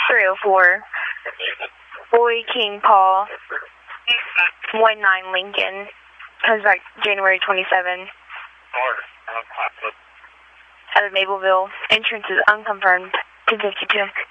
304. Boy King Paul. 19 Lincoln. Comes back January 27. Out of Mableville. Entrance is unconfirmed. 252.